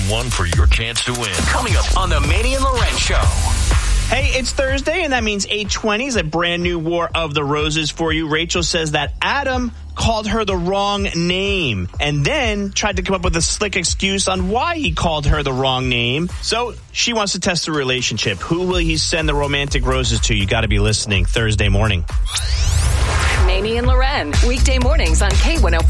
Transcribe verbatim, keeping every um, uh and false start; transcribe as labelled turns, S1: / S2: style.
S1: one for your chance to win.
S2: Coming up on the Manny and Loren Show.
S3: Hey, it's Thursday, and that means eight twenty is a brand new War of the Roses for you. Rachel says that Adam called her the wrong name and then tried to come up with a slick excuse on why he called her the wrong name. So she wants to test the relationship. Who will he send the romantic roses to? You got to be listening Thursday morning.
S4: Manny and Loren, weekday mornings on K one oh four.